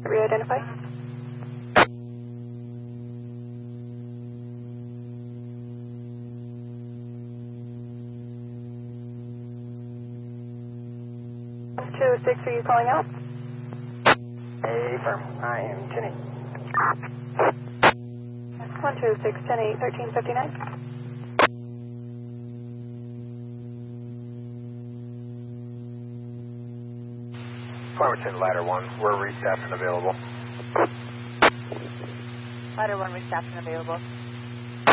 Re-identify. Two six, are you calling out? Affirm. I am 10-8. 126, 10-8, 1359. Farmington, Ladder 1. We're restaffed and available. Ladder 1 restaffed and available.